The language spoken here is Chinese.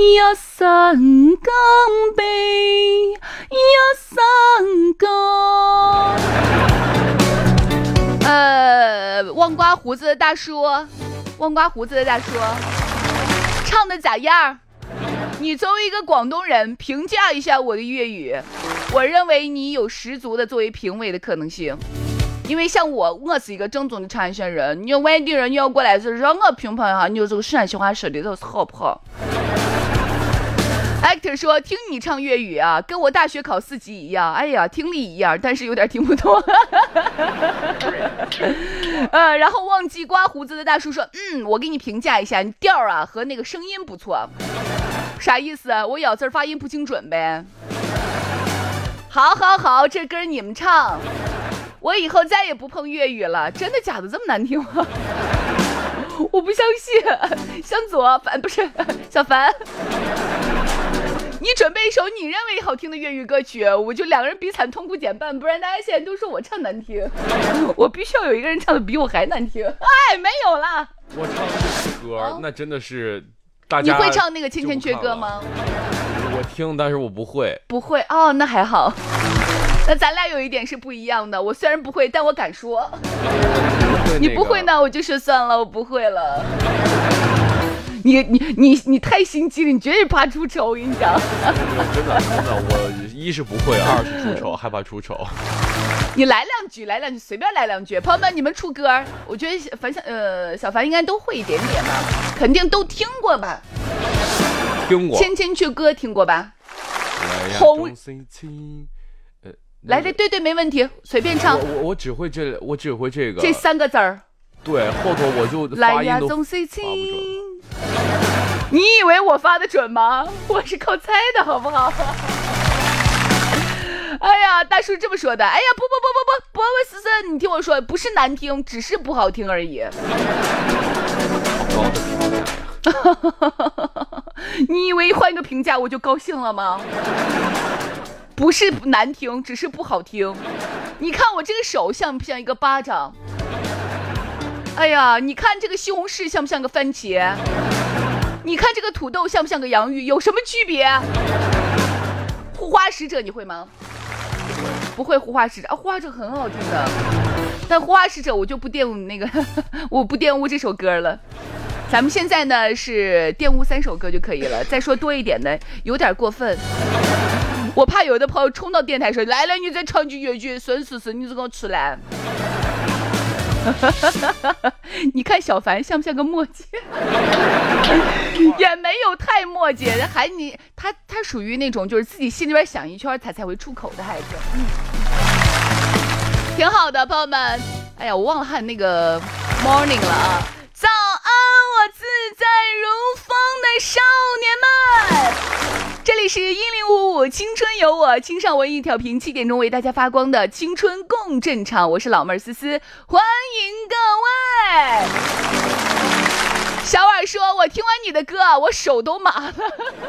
一山更悲，一山更。忘刮胡子的大叔，唱的咋样？你作为一个广东人，评价一下我的粤语。我认为你有十足的作为评委的可能性，因为像我是一个正宗的长沙人，你外地人你要过来是让我评判一下你有这个陕西话说的都是好不好。Actor 说听你唱粤语啊，跟我大学考4级一样，哎呀，听力一样，但是有点听不懂。然后忘记刮胡子的大叔说，我给你评价一下，你调啊和那个声音不错。啥意思啊？我咬字发音不精准呗。好，这歌你们唱，我以后再也不碰粤语了。真的假的？这么难听吗？我不相信。向左凡不是小凡。你准备一首你认为好听的粤语歌曲，我就两个人比惨痛苦减半，不然大家现在都说我唱难听，我必须要有一个人唱的比我还难听。哎，没有啦， 我唱这首歌，那真的是大家。 你会唱那个《千千阙歌》吗？ 我听，但是我不会。 不会哦，那还好。那咱俩有一点是不一样的，我虽然不会，但我敢说。你不会呢，我就说算了，我不会了。你太心机了，你绝对怕出丑，我跟你讲。 真的，我一是不会，二是出丑，害怕出丑。 你来两句，随便来两句。朋友们，你们出歌，我觉得小凡应该都会一点点吧，肯定都听过吧？ 听过。 千千阙歌听过吧？ 红。 来的对，没问题，随便唱。 我只会这个。 这3个字儿。 对，后头我就发音都发不准。 你以为我发的准吗？我是靠猜的，好不好？哎呀，大叔这么说的。哎呀，不，思思，你听我说，不是难听，只是不好听而已。你以为换一个评价我就高兴了吗？不是难听，只是不好听。你看我这个手像不像一个巴掌？哎呀，你看这个西红柿像不像个番茄？你看这个土豆像不像个洋芋？有什么区别？护花使者你会吗？不会护花使者啊，护花使者很好听的，但护花使者我就不玷污那个，我不玷污这首歌了。咱们现在呢是玷污3首歌就可以了，再说多一点的有点过分。我怕有的朋友冲到电台说，来了你再唱句粤剧，孙思思你这个出来。你看小凡像不像个墨迹？也没有太墨迹，他属于那种就是自己心里边想一圈他才会出口的孩子。挺好的，朋友们。哎呀，我忘了喊那个 morning 了啊！早安，我自在如风的少年们。这里是1055青春有我，青少文艺调频7点钟为大家发光的青春共振场，我是老妹儿思思，欢迎各位。小婉说，我听完你的歌我手都麻了。